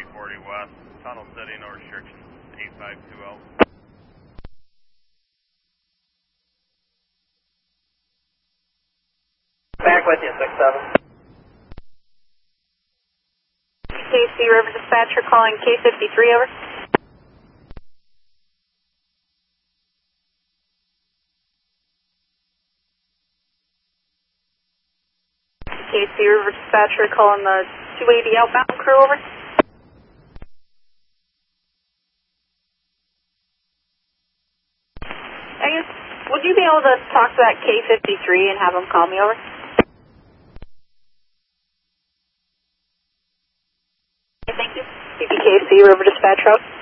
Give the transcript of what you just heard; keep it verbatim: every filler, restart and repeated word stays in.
forty west, Tunnel City, no restrictions, eight five two zero. Back with you, six seven. K C River Dispatcher calling K fifty-three, over. K C River Dispatcher calling the two eighty outbound crew, over. I guess, would you be able to talk to that K fifty-three and have them call me, over? Thank you. C P K C River Dispatch Road.